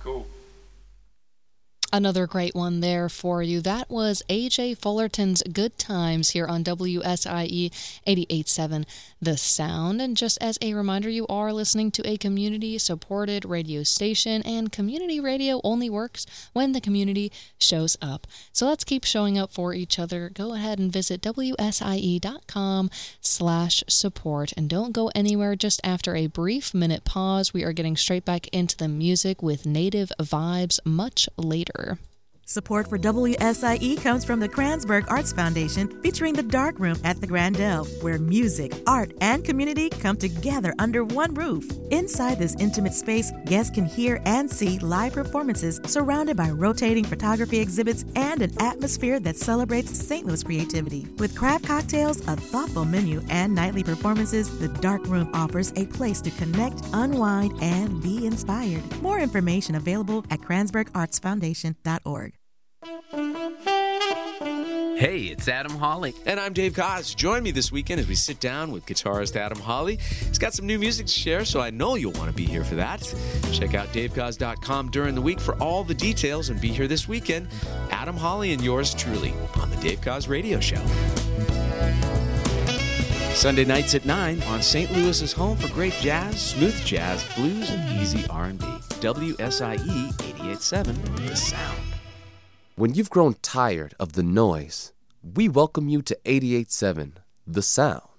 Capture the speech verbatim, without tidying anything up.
Cool. Another great one there for you. That was A J Fullerton's Good Times here on W S I E eighty-eight point seven The Sound. And just as a reminder, you are listening to a community-supported radio station, and community radio only works when the community shows up. So let's keep showing up for each other. Go ahead and visit W S I E dot com slash support. And don't go anywhere. Just after a brief minute pause, we are getting straight back into the music with Native Vibes much later. Support for W S I E comes from the Kranzberg Arts Foundation, featuring the Dark Room at the Grandel, where music, art, and community come together under one roof. Inside this intimate space, guests can hear and see live performances surrounded by rotating photography exhibits and an atmosphere that celebrates Saint Louis creativity. With craft cocktails, a thoughtful menu, and nightly performances, the Dark Room offers a place to connect, unwind, and be inspired. More information available at kranzberg arts foundation dot org. Hey, it's Adam Hawley. And I'm Dave Koz. Join me this weekend as we sit down with guitarist Adam Hawley. He's got some new music to share, so I know you'll want to be here for that. Check out dave koz dot com during the week for all the details and be here this weekend. Adam Hawley and yours truly on the Dave Koz Radio Show. Sunday nights at nine on Saint Louis's home for great jazz, smooth jazz, blues, and easy R and B. W S I E eighty-eight point seven The Sound. When you've grown tired of the noise, we welcome you to eighty-eight point seven The Sound.